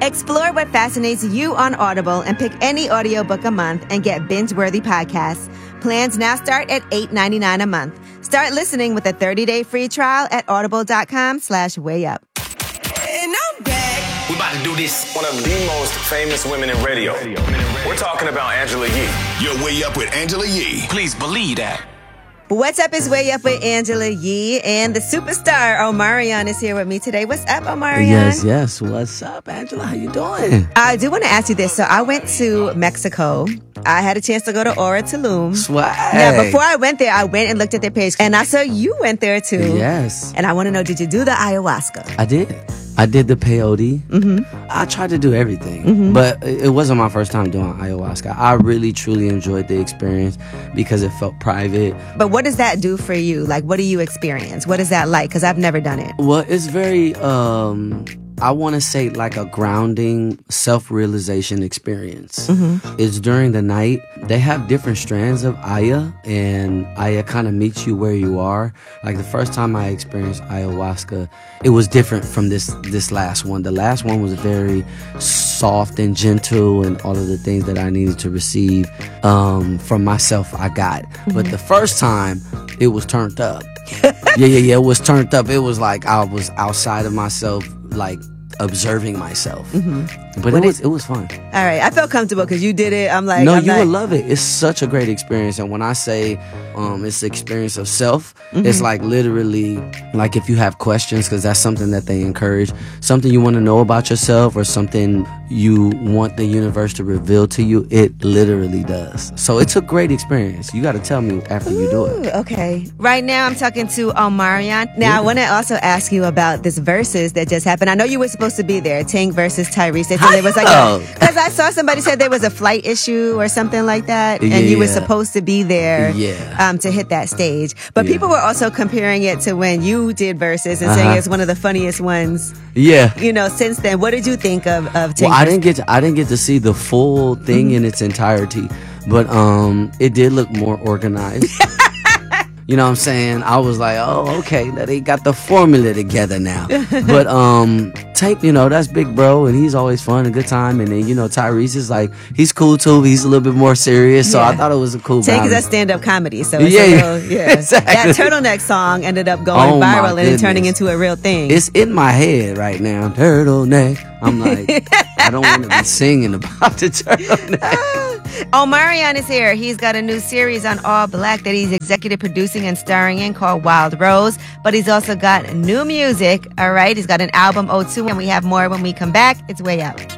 Explore what fascinates you on Audible and pick any audiobook a month and get binge-worthy podcasts. Plans now start at $8.99 a month. Start listening with a 30-day free trial at audible.com/wayup. And I'm back. We're about to do this. One of the most famous women in radio. We're talking about Angela Yee. You're Way Up with Angela Yee. Please believe that. What's up? It's Way Up with Angela Yee, and the superstar Omarion is here with me today. What's up, Omarion? Yes. What's up, Angela? How you doing? I do want to ask you this. So I went to Mexico. I had a chance to go to Ora Tulum. Swag. Now, before I went there, I went and looked at their page, and I saw you went there too. Yes. And I want to know, did you do the ayahuasca? I did. I did the peyote. Mm-hmm. I tried to do everything, but it wasn't my first time doing ayahuasca. I really, truly enjoyed the experience because it felt private. But what does that do for you? Like, what do you experience? What is that like? Because I've never done it. Well, it's very, I want to say like a grounding self-realization experience. It's during the night. They have different strands of Aya, and Aya kind of meets you where you are. Like the first time I experienced ayahuasca, it was different from this last one. The last one was very soft and gentle and all of the things that I needed to receive from myself I got. But the first time, it was turned up. Yeah, it was turned up. It was like I was outside of myself, like observing myself. But it was fun. All right. I felt comfortable because you did it. I'm like, no, you would love it. It's such a great experience. And when I say it's the experience of self, it's like literally like if you have questions, because that's something that they encourage, something you want to know about yourself or something you want the universe to reveal to you, it literally does. So it's a great experience. You got to tell me after you do it. Okay. Right now I'm talking to Omarion. Now I want to also ask you about this versus that just happened. I know you were supposed to be there, Tank versus Tyrese. They said there was like because I saw somebody said there was a flight issue or something like that, and you were supposed to be there to hit that stage. But people were also comparing it to when you did versus and saying it's one of the funniest ones. Yeah. You know, since then. What did you think of Tank? Well, I didn't get to see the full thing in its entirety, but it did look more organized. You know what I'm saying? I was like, oh, okay, now they got the formula together now. But Tank, that's big bro, and he's always fun, a good time. And then, Tyrese is like, he's cool too. He's a little bit more serious. So I thought it was a cool Tank balance. is a stand-up comedy. So it's exactly. That turtleneck song ended up going viral and turning into a real thing. It's in my head right now. Turtleneck. I'm like, I don't want to be singing about the turtleneck. Omarion is here. He's got a new series on All Black that he's executive producing and starring in called Wild Rose. But he's also got new music. All right. He's got an album, O2, and we have more when we come back. It's Way Up.